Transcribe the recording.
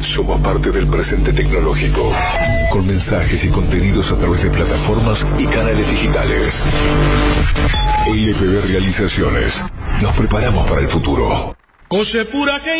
Somos parte del presente tecnológico, con mensajes y contenidos a través de plataformas y canales digitales. LPB Realizaciones. Nos preparamos para el futuro. Cosa pura que